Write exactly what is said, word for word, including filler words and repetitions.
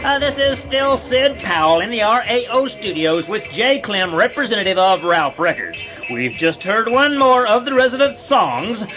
Uh, this is still Sid Powell in the R A O studios with Jay Clem, representative of Ralph Records. We've just heard one more of the Residents' songs